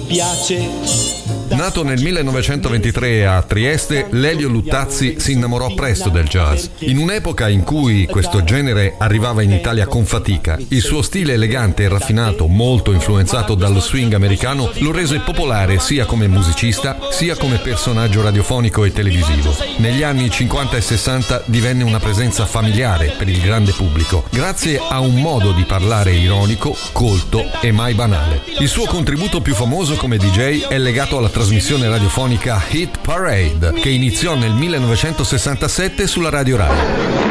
dispiace. Nato nel 1923 a Trieste, Lelio Luttazzi si innamorò presto del jazz. In un'epoca in cui questo genere arrivava in Italia con fatica, il suo stile elegante e raffinato, molto influenzato dallo swing americano, lo rese popolare sia come musicista, sia come personaggio radiofonico e televisivo. Negli anni 50 e 60 divenne una presenza familiare per il grande pubblico, grazie a un modo di parlare ironico, colto e mai banale. Il suo contributo più famoso come DJ è legato alla trasmissione radiofonica Hit Parade, che iniziò nel 1967 sulla Radio Rai.